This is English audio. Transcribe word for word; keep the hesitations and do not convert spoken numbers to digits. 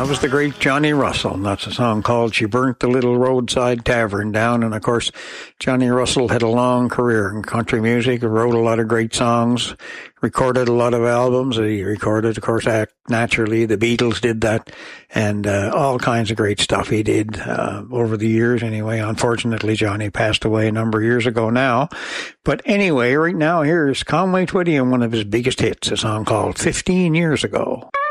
That was the great Johnny Russell, and that's a song called She Burnt the Little Roadside Tavern Down. And, of course, Johnny Russell had a long career in country music, wrote a lot of great songs, recorded a lot of albums. He recorded, of course, naturally, the Beatles did that, and uh, all kinds of great stuff he did uh, over the years anyway. Unfortunately, Johnny passed away a number of years ago now. But anyway, right now, here's Conway Twitty and one of his biggest hits, a song called fifteen years ago.